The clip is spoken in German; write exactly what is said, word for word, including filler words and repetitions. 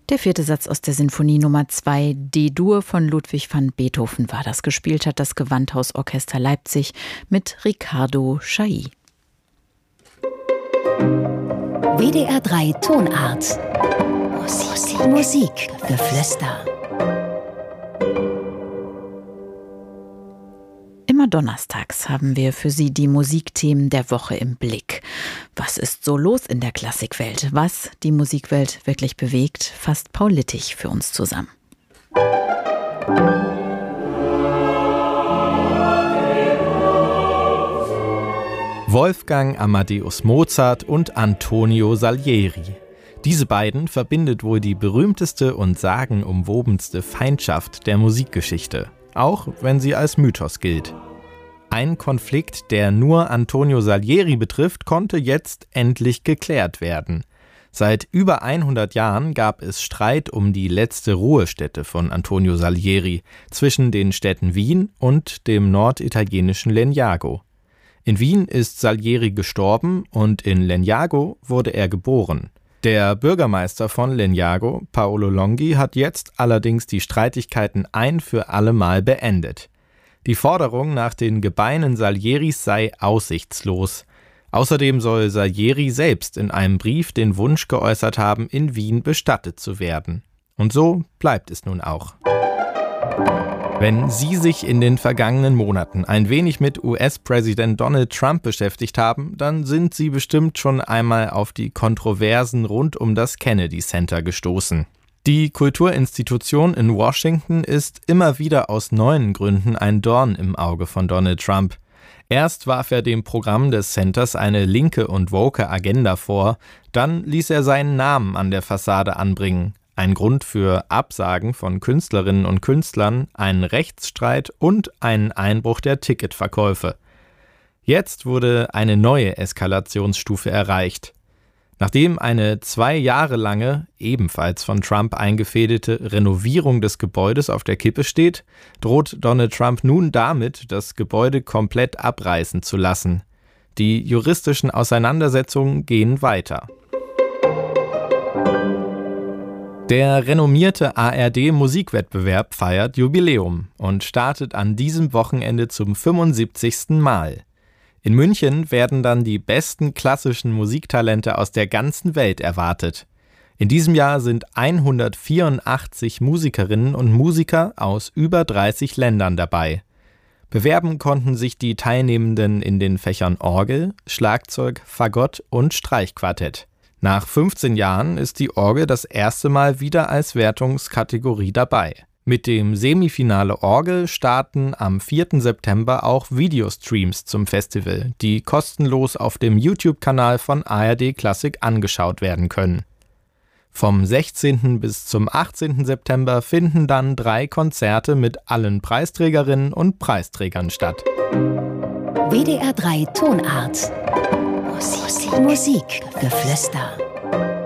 Der vierte Satz aus der Sinfonie Nummer zwei D-Dur von Ludwig van Beethoven war das. Gespielt hat das Gewandhausorchester Leipzig mit Riccardo Chailly. W D R drei Tonart. Musik, Musik, Geflüster. Immer donnerstags haben wir für Sie die Musikthemen der Woche im Blick. Was ist so los in der Klassikwelt? Was die Musikwelt wirklich bewegt, fasst Paul Littich für uns zusammen. Wolfgang Amadeus Mozart und Antonio Salieri. Diese beiden verbindet wohl die berühmteste und sagenumwobenste Feindschaft der Musikgeschichte, auch wenn sie als Mythos gilt. Ein Konflikt, der nur Antonio Salieri betrifft, konnte jetzt endlich geklärt werden. Seit über hundert Jahren gab es Streit um die letzte Ruhestätte von Antonio Salieri zwischen den Städten Wien und dem norditalienischen Legnago. In Wien ist Salieri gestorben und in Legnago wurde er geboren. Der Bürgermeister von Legnago, Paolo Longhi, hat jetzt allerdings die Streitigkeiten ein für alle Mal beendet. Die Forderung nach den Gebeinen Salieris sei aussichtslos. Außerdem soll Salieri selbst in einem Brief den Wunsch geäußert haben, in Wien bestattet zu werden. Und so bleibt es nun auch. Wenn Sie sich in den vergangenen Monaten ein wenig mit U S-Präsident Donald Trump beschäftigt haben, dann sind Sie bestimmt schon einmal auf die Kontroversen rund um das Kennedy Center gestoßen. Die Kulturinstitution in Washington ist immer wieder aus neuen Gründen ein Dorn im Auge von Donald Trump. Erst warf er dem Programm des Centers eine linke und woke Agenda vor, dann ließ er seinen Namen an der Fassade anbringen. Ein Grund für Absagen von Künstlerinnen und Künstlern, einen Rechtsstreit und einen Einbruch der Ticketverkäufe. Jetzt wurde eine neue Eskalationsstufe erreicht. Nachdem eine zwei Jahre lange, ebenfalls von Trump eingefädelte Renovierung des Gebäudes auf der Kippe steht, droht Donald Trump nun damit, das Gebäude komplett abreißen zu lassen. Die juristischen Auseinandersetzungen gehen weiter. Der renommierte A R D-Musikwettbewerb feiert Jubiläum und startet an diesem Wochenende zum fünfundsiebzigsten Mal. In München werden dann die besten klassischen Musiktalente aus der ganzen Welt erwartet. In diesem Jahr sind hundertvierundachtzig Musikerinnen und Musiker aus über dreißig Ländern dabei. Bewerben konnten sich die Teilnehmenden in den Fächern Orgel, Schlagzeug, Fagott und Streichquartett. Nach fünfzehn Jahren ist die Orgel das erste Mal wieder als Wertungskategorie dabei. Mit dem Semifinale Orgel starten am vierten September auch Videostreams zum Festival, die kostenlos auf dem YouTube-Kanal von A R D Klassik angeschaut werden können. Vom sechzehnten bis zum achtzehnten September finden dann drei Konzerte mit allen Preisträgerinnen und Preisträgern statt. W D R drei Tonart. Musik, Musik, Geflüster.